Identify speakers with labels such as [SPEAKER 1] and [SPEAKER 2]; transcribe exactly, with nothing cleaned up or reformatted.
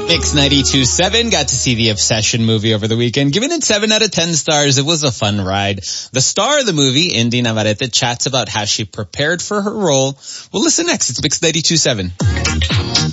[SPEAKER 1] Mix ninety-two point seven got to see the Obsession movie over the weekend. Giving it seven out of ten stars. It was a fun ride. The star of the movie, Indy Navarrete, chats about how she prepared for her role. We'll listen next. It's Mix ninety-two point seven.